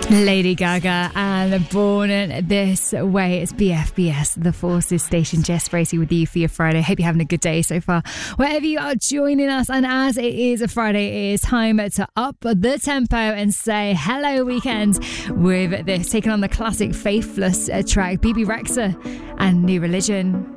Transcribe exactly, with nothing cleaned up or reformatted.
Lady Gaga and Born This Way. It's B F B S, The Forces Station. Jess Bracey with you for your Friday. Hope you're having a good day so far, wherever you are joining us. And as it is a Friday, it is time to up the tempo and say hello weekend with this, taking on the classic Faithless track, B B Rexha and New Religion.